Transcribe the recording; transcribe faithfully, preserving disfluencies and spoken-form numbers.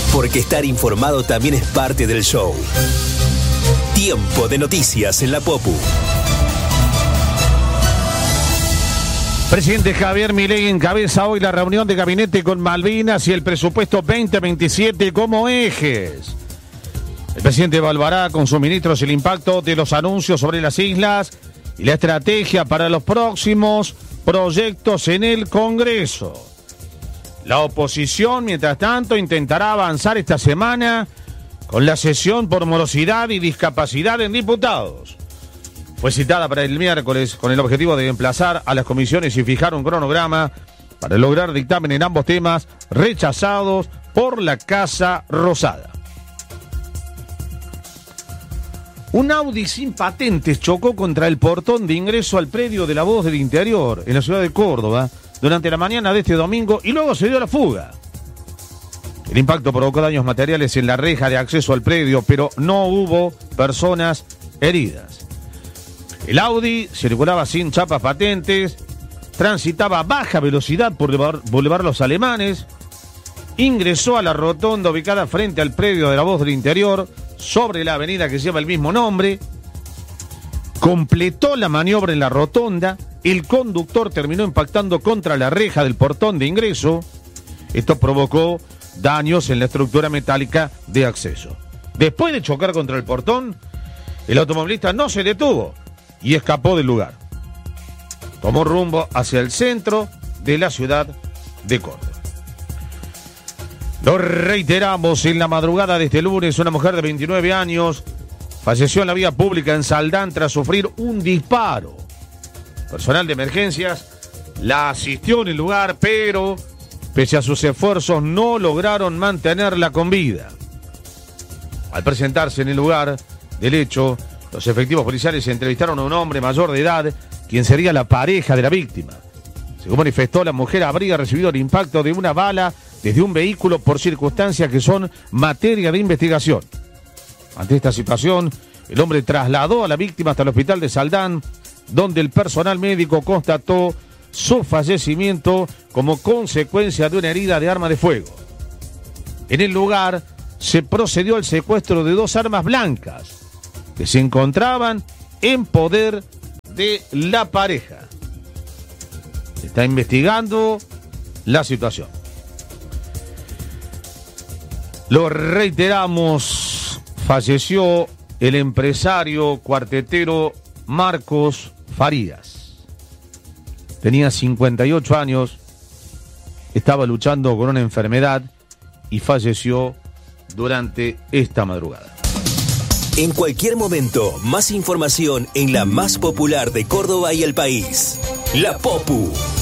Porque estar informado también es parte del show. Tiempo de noticias en la Popu. Presidente Javier Milei encabeza hoy la reunión de gabinete con Malvinas y el presupuesto veinte veintisiete como ejes. El presidente evaluará con sus ministros el impacto de los anuncios sobre las islas y la estrategia para los próximos proyectos en el Congreso. La oposición, mientras tanto, intentará avanzar esta semana con la sesión por morosidad y discapacidad en diputados. Fue citada para el miércoles con el objetivo de emplazar a las comisiones y fijar un cronograma para lograr dictamen en ambos temas rechazados por la Casa Rosada. Un Audi sin patentes chocó contra el portón de ingreso al predio de La Voz del Interior, en la ciudad de Córdoba, durante la mañana de este domingo y luego se dio la fuga. El impacto provocó daños materiales en la reja de acceso al predio, pero no hubo personas heridas. El Audi circulaba sin chapas patentes, transitaba a baja velocidad por Boulevard Los Alemanes, ingresó a la rotonda ubicada frente al predio de La Voz del Interior, sobre la avenida que lleva el mismo nombre, completó la maniobra en la rotonda, el conductor terminó impactando contra la reja del portón de ingreso. Esto provocó daños en la estructura metálica de acceso. Después de chocar contra el portón, el automovilista no se detuvo y escapó del lugar. Tomó rumbo hacia el centro de la ciudad de Córdoba. Lo reiteramos, en la madrugada de este lunes, una mujer de veintinueve años falleció en la vía pública en Saldán tras sufrir un disparo. Personal de emergencias la asistió en el lugar, pero pese a sus esfuerzos no lograron mantenerla con vida. Al presentarse en el lugar del hecho, los efectivos policiales entrevistaron a un hombre mayor de edad, quien sería la pareja de la víctima. Según manifestó, la mujer habría recibido el impacto de una bala desde un vehículo por circunstancias que son materia de investigación. Ante esta situación, el hombre trasladó a la víctima hasta el hospital de Saldán, donde el personal médico constató su fallecimiento como consecuencia de una herida de arma de fuego. En el lugar se procedió al secuestro de dos armas blancas que se encontraban en poder de la pareja. Se está investigando la situación. Lo reiteramos, falleció el empresario cuartetero Marcos Farías. Tenía cincuenta y ocho años, estaba luchando con una enfermedad y falleció durante esta madrugada. En cualquier momento, más información en la más popular de Córdoba y el país. La Popu.